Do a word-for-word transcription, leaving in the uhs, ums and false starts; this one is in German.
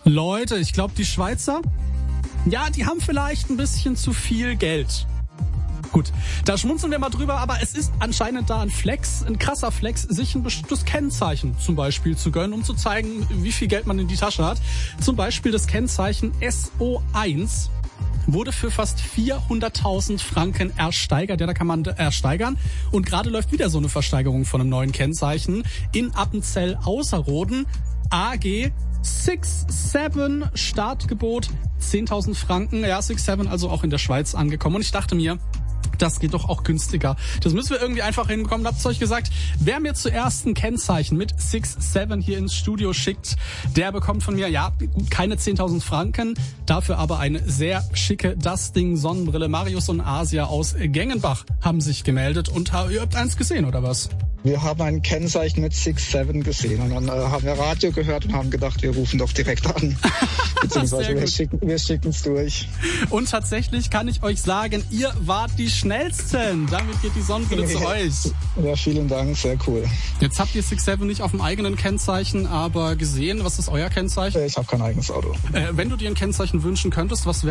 Leute, ich glaube, die Schweizer, ja, die haben vielleicht ein bisschen zu viel Geld. Gut, da schmunzeln wir mal drüber, aber es ist anscheinend da ein Flex, ein krasser Flex, sich ein bestimmtes Kennzeichen zum Beispiel zu gönnen, um zu zeigen, wie viel Geld man in die Tasche hat. Zum Beispiel das Kennzeichen S O eins wurde für fast vierhunderttausend Franken ersteigert. Ja, da kann man ersteigern. Und gerade läuft wieder so eine Versteigerung von einem neuen Kennzeichen in Appenzell-Ausserrhoden. A G six seven Startgebot zehntausend Franken. Ja, six seven also auch in der Schweiz angekommen. Und ich dachte mir, das geht doch auch günstiger. Das müssen wir irgendwie einfach hinbekommen. Habt's euch gesagt, wer mir zuerst ein Kennzeichen mit six seven hier ins Studio schickt, der bekommt von mir, ja, keine zehntausend Franken, dafür aber eine sehr schicke Das Ding Sonnenbrille. Marius und Asia aus Gengenbach haben sich gemeldet und ihr habt eins gesehen, oder was? Wir haben ein Kennzeichen mit six seven gesehen und dann äh, haben wir Radio gehört und haben gedacht, wir rufen doch direkt an. Beziehungsweise wir schicken wir schicken's durch. Und tatsächlich kann ich euch sagen, ihr wart die Schnellsten. Damit geht die Sonnenbrille zu euch. Ja, vielen Dank, sehr cool. Jetzt habt ihr six seven nicht auf dem eigenen Kennzeichen, aber gesehen. Was ist euer Kennzeichen? Ich habe kein eigenes Auto. Äh, wenn du dir ein Kennzeichen wünschen könntest, was wäre